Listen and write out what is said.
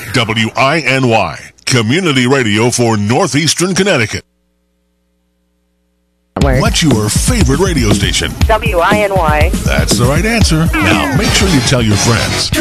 WINY, community radio for Northeastern Connecticut. What's your favorite radio station? WINY. That's the right answer. Now, make sure you tell your friends.